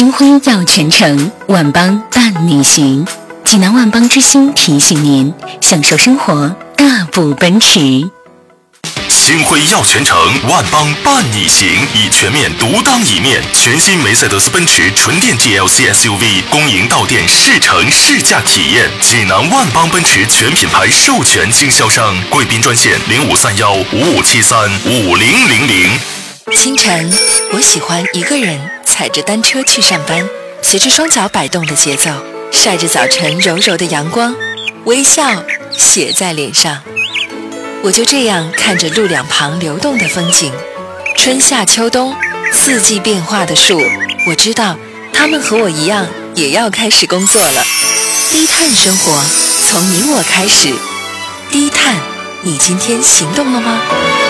星辉耀全城，万邦伴你行。济南万邦之星提醒您，享受生活，大步奔驰。 星辉耀全城，万邦伴你行，以全面独当一面。全新梅赛德斯奔驰纯电 GLC SUV 恭迎到店试乘试驾体验。济南万邦奔驰全品牌授权经销商，贵宾专线053155735000。 清晨，我喜欢一个人踩着单车去上班，随着双脚摆动的节奏，晒着早晨柔柔的阳光，微笑写在脸上。我就这样看着路两旁流动的风景，春夏秋冬，四季变化的树，我知道他们和我一样也要开始工作了。低碳生活，从你我开始。低碳，你今天行动了吗？